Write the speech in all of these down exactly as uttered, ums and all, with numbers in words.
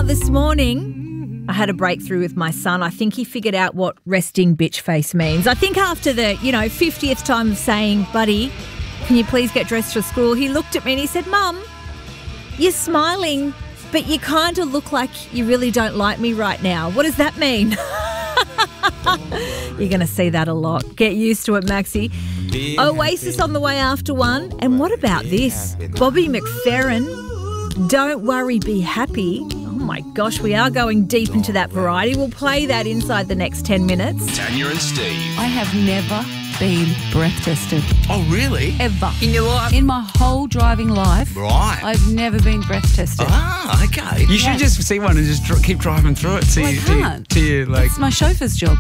this morning I had a breakthrough with my son. I think he figured out what resting bitch face means. I think after the, you know, fiftieth time of saying, buddy, can you please get dressed for school? He looked at me and he said, Mum, you're smiling, but you kind of look like you really don't like me right now. What does that mean? You're going to see that a lot. Get used to it, Maxie. Oasis on the way after one. And what about this? Bobby McFerrin, Don't Worry, Be Happy. Oh my gosh, we are going deep into that variety. We'll play that inside the next ten minutes. Tanya and Steve. I have never been breath tested. Oh, really? Ever. In your life? In my whole driving life. Right. I've never been breath tested. Ah, okay. You should just see one and just dr- keep driving through it. See, Well, I you, can't. to you, like. It's my chauffeur's job.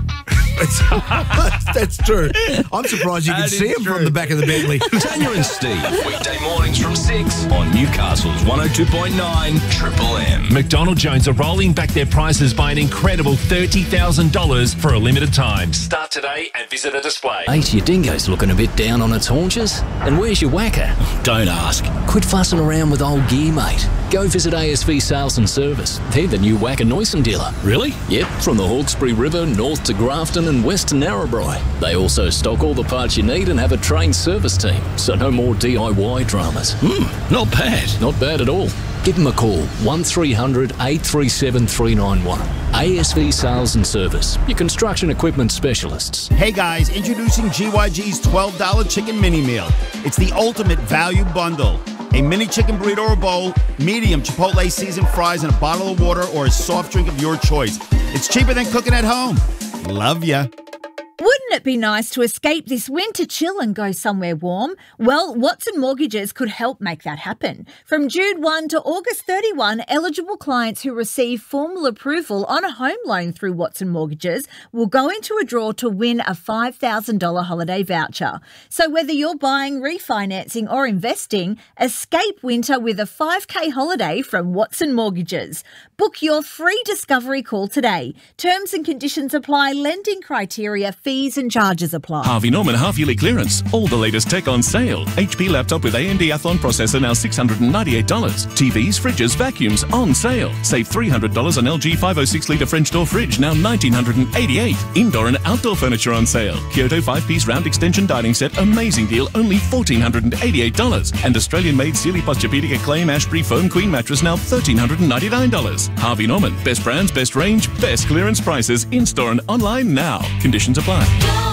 that's, that's true. I'm surprised you can That see is him true. from the back of the Bentley. Tanya and Steve. Weekday mornings from six on Newcastle's one oh two point nine Triple M. McDonald Jones are rolling back their prices by an incredible thirty thousand dollars for a limited time. Start today and visit a display. Ain't your dingo's looking a bit down on its haunches? And where's your whacker? Don't ask. Quit fussing around with old gear, mate. Go visit A S V Sales and Service. They're the new Wacker Neuson dealer. Really? Yep, from the Hawkesbury River north to Grafton and west to Narrabri. They also stock all the parts you need and have a trained service team, so no more D I Y dramas. Hmm, not bad. Not bad at all. Give them a call, one three hundred, eight three seven, three nine one. A S V Sales and Service, your construction equipment specialists. Hey guys, introducing G Y G's twelve dollar Chicken Mini Meal. It's the ultimate value bundle. A mini chicken burrito or bowl, medium Chipotle seasoned fries, and a bottle of water or a soft drink of your choice. It's cheaper than cooking at home. Love ya. Wouldn't it be nice to escape this winter chill and go somewhere warm? Well, Watson Mortgages could help make that happen. From June first to August thirty-first, eligible clients who receive formal approval on a home loan through Watson Mortgages will go into a draw to win a five thousand dollars holiday voucher. So whether you're buying, refinancing or investing, escape winter with a five K holiday from Watson Mortgages. Book your free discovery call today. Terms and conditions apply. Lending criteria, fees and charges apply. Harvey Norman half-yearly clearance. All the latest tech on sale. H P laptop with A M D Athlon processor now six hundred ninety-eight dollars. T Vs, fridges, vacuums on sale. Save three hundred dollars on L G five oh six litre French door fridge, now one thousand nine hundred eighty-eight dollars. Indoor and outdoor furniture on sale. Kyoto five-piece round extension dining set, amazing deal, only one thousand four hundred eighty-eight dollars. And Australian-made Sealy Posturepedic Acclaim Ashbury Foam Queen mattress, now one thousand three hundred ninety-nine dollars. Harvey Norman, best brands, best range, best clearance prices, in-store and online now. Conditions apply.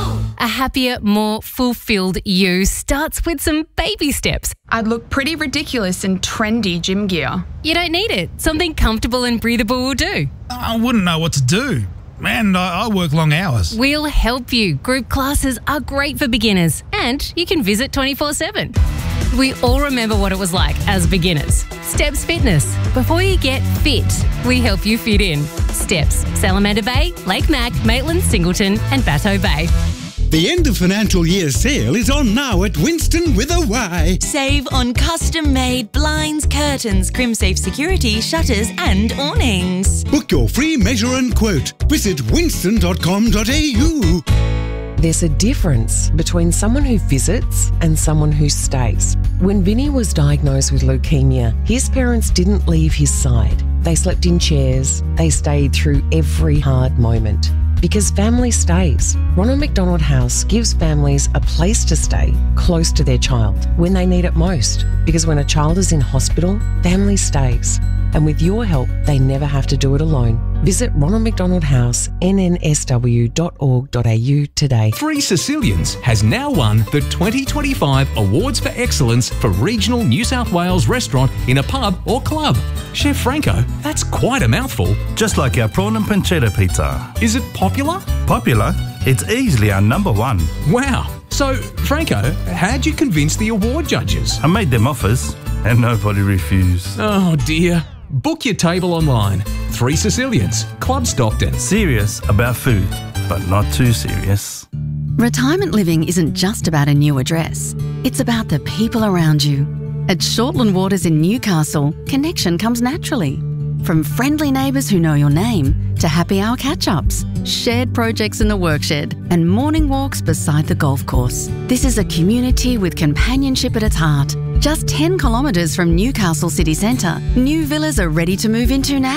A happier, more fulfilled you starts with some baby steps. I'd look pretty ridiculous in trendy gym gear. You don't need it. Something comfortable and breathable will do. I wouldn't know what to do. Man, I, I work long hours. We'll help you. Group classes are great for beginners and you can visit twenty-four seven. We all remember what it was like as beginners. Steps Fitness. Before you get fit, we help you fit in. Steps, Salamander Bay, Lake Mac, Maitland, Singleton and Bateau Bay. The end of financial year sale is on now at Winston with a Y. Save on custom-made blinds, curtains, CrimSafe security, shutters and awnings. Book your free measure and quote. Visit winston dot com dot a u. There's a difference between someone who visits and someone who stays. When Vinny was diagnosed with leukemia, his parents didn't leave his side. They slept in chairs. They stayed through every hard moment. Because family stays. Ronald McDonald House gives families a place to stay close to their child when they need it most. Because when a child is in hospital, family stays. And with your help, they never have to do it alone. Visit Ronald McDonald House, n n s w dot org dot a u today. Three Sicilians has now won the twenty twenty-five Awards for Excellence for Regional New South Wales Restaurant in a Pub or Club. Chef Franco, that's quite a mouthful. Just like our prawn and pancetta pizza. Is it popular? Popular? It's easily our number one. Wow. So, Franco, how'd you convince the award judges? I made them offers and nobody refused. Oh dear. Book your table online. Three Sicilians, Club Stockton. Serious about food, but not too serious. Retirement living isn't just about a new address. It's about the people around you. At Shortland Waters in Newcastle, connection comes naturally. From friendly neighbours who know your name to happy hour catch-ups, shared projects in the workshed and morning walks beside the golf course. This is a community with companionship at its heart. Just ten kilometres from Newcastle city centre, new villas are ready to move into now.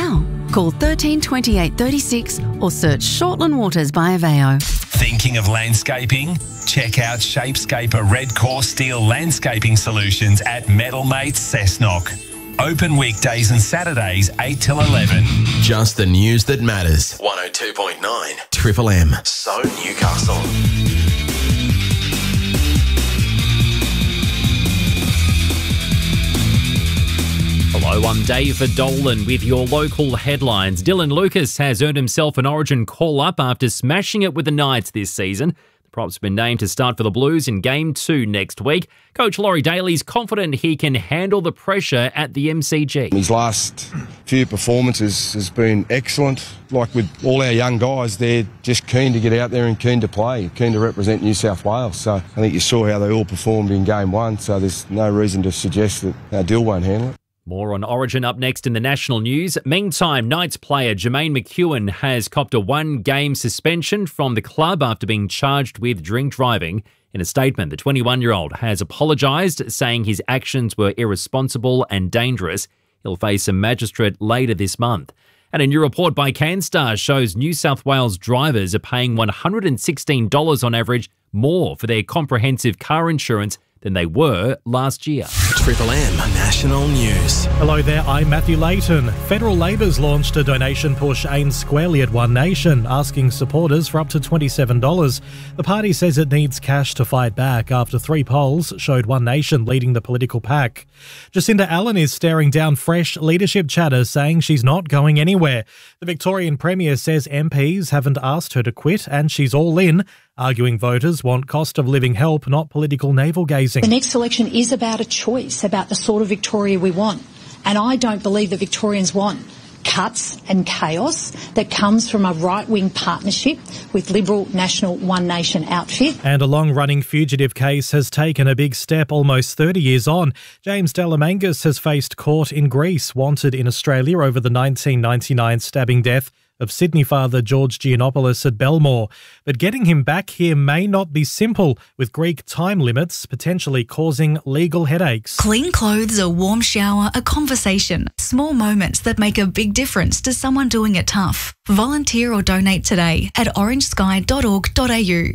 Call thirteen twenty-eight thirty-six or search Shortland Waters by Aveo. Thinking of landscaping? Check out Shapescaper Red Core Steel Landscaping Solutions at Metal Mates Cessnock. Open weekdays and Saturdays eight till eleven. Just the news that matters. one oh two point nine Triple M. So Newcastle. Hello, I'm David Dolan with your local headlines. Dylan Lucas has earned himself an Origin call-up after smashing it with the Knights this season. The prop's been named to start for the Blues in Game two next week. Coach Laurie Daly's confident he can handle the pressure at the M C G. His last few performances has been excellent. Like with all our young guys, they're just keen to get out there and keen to play, keen to represent New South Wales. So I think you saw how they all performed in Game one, so there's no reason to suggest that uh, Dill won't handle it. More on Origin up next in the national news. Meantime, Knights player Jermaine McEwen has copped a one-game suspension from the club after being charged with drink driving. In a statement, the twenty-one-year-old has apologised, saying his actions were irresponsible and dangerous. He'll face a magistrate later this month. And a new report by CanStar shows New South Wales drivers are paying one hundred sixteen dollars on average more for their comprehensive car insurance than they were last year. Triple M National News. Hello there, I'm Matthew Layton. Federal Labor's launched a donation push aimed squarely at One Nation, asking supporters for up to twenty-seven dollars. The party says it needs cash to fight back after three polls showed One Nation leading the political pack. Jacinda Allen is staring down fresh leadership chatter, saying she's not going anywhere. The Victorian Premier says M Ps haven't asked her to quit and she's all in, arguing voters want cost of living help, not political navel-gazing. The next election is about a choice, about the sort of Victoria we want. And I don't believe that Victorians want cuts and chaos that comes from a right-wing partnership with Liberal National One Nation outfit. And a long-running fugitive case has taken a big step almost thirty years on. James Delamangus has faced court in Greece, wanted in Australia over the nineteen ninety-nine stabbing death of Sydney father George Giannopoulos at Belmore. But getting him back here may not be simple, with Greek time limits potentially causing legal headaches. Clean clothes, a warm shower, a conversation. Small moments that make a big difference to someone doing it tough. Volunteer or donate today at orange sky dot org dot a u.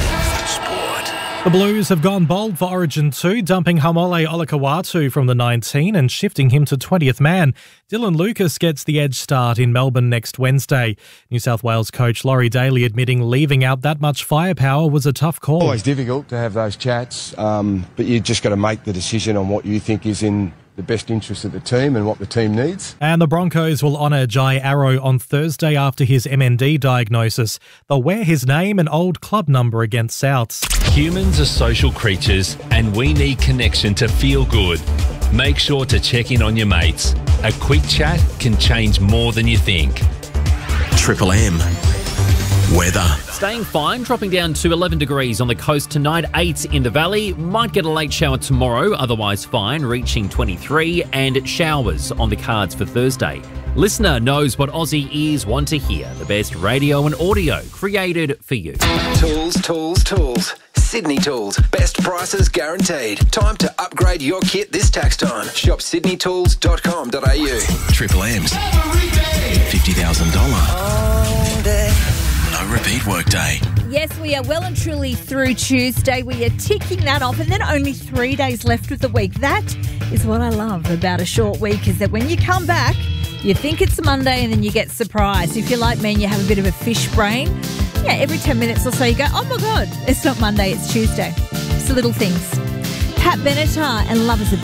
The Blues have gone bold for Origin two, dumping Haumole Olakau'atu from the nineteen and shifting him to twentieth man. Dylan Lucas gets the edge start in Melbourne next Wednesday. New South Wales coach Laurie Daly admitting leaving out that much firepower was a tough call. Always difficult to have those chats, um, but you just got to make the decision on what you think is in the best interest of the team and what the team needs. And the Broncos will honour Jai Arrow on Thursday after his M N D diagnosis. They'll wear his name and old club number against Souths. Humans are social creatures and we need connection to feel good. Make sure to check in on your mates. A quick chat can change more than you think. Triple M. Weather. Staying fine, dropping down to eleven degrees on the coast tonight, eight in the valley. Might get a late shower tomorrow, otherwise fine, reaching twenty-three, and showers on the cards for Thursday. Listener knows what Aussie ears want to hear. The best radio and audio created for you. Tools, tools, tools. Sydney Tools. Best prices guaranteed. Time to upgrade your kit this tax time. Shop sydney tools dot com dot a u. Triple M's. fifty thousand dollars. No repeat workday. Yes, we are well and truly through Tuesday. We are ticking that off, and then only three days left of the week. That is what I love about a short week, is that when you come back, you think it's Monday and then you get surprised. If you're like me and you have a bit of a fish brain, yeah, every ten minutes or so you go, oh my God, it's not Monday, it's Tuesday. It's the little things. Pat Benatar and Love is a